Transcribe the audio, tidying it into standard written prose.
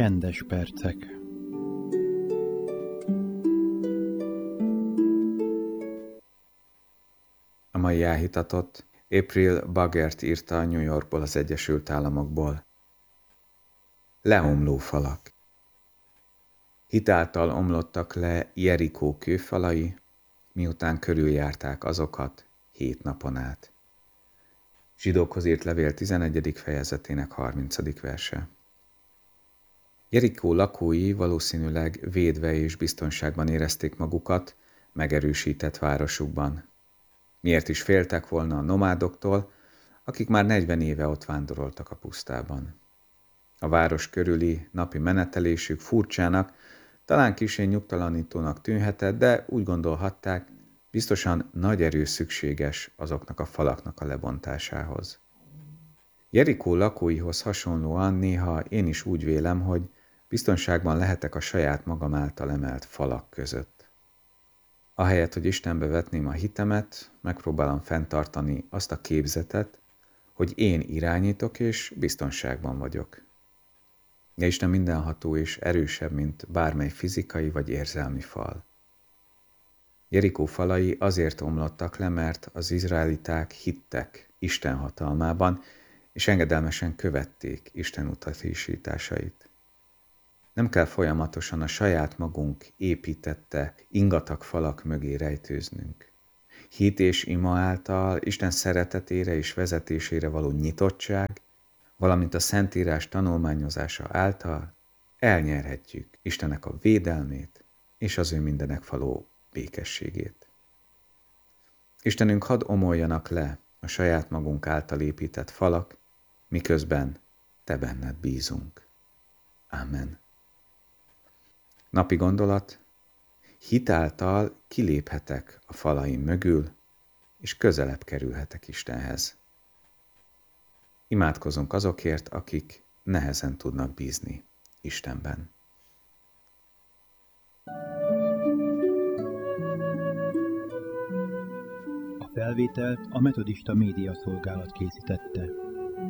Csendes percek. A mai áhítatot April Baggert írta a New Yorkból, az Egyesült Államokból. Leomló falak. Hit által omlottak le Jerikó kőfalai, miután körüljárták azokat 7 napon át. Zsidókhoz írt levél 11. fejezetének 30. verse. Jerikó lakói valószínűleg védve és biztonságban érezték magukat megerősített városukban. Miért is féltek volna a nomádoktól, akik már 40 éve ott vándoroltak a pusztában. A város körüli napi menetelésük furcsának, talán kissé nyugtalanítónak tűnhetett, de úgy gondolhatták, biztosan nagy erő szükséges azoknak a falaknak a lebontásához. Jerikó lakóihoz hasonlóan néha én is úgy vélem, hogy biztonságban lehetek a saját magam által emelt falak között. Ahelyett, hogy Istenbe vetném a hitemet, megpróbálom fenntartani azt a képzetet, hogy én irányítok és biztonságban vagyok. De Isten mindenható és erősebb, mint bármely fizikai vagy érzelmi fal. Jerikó falai azért omlottak le, mert az izraeliták hittek Isten hatalmában, és engedelmesen követték Isten utasításait. Nem kell folyamatosan a saját magunk építette ingatag falak mögé rejtőznünk. Hit és ima által Isten szeretetére és vezetésére való nyitottság, valamint a Szentírás tanulmányozása által elnyerhetjük Istennek a védelmét és az ő mindenek való békességét. Istenünk, hadd omoljanak le a saját magunk által épített falak, miközben Te benned bízunk. Ámen. Napi gondolat: hit által kiléphetek a falaim mögül, és közelebb kerülhetek Istenhez. Imádkozunk azokért, akik nehezen tudnak bízni Istenben. A felvételt a Metodista Média Szolgálat készítette.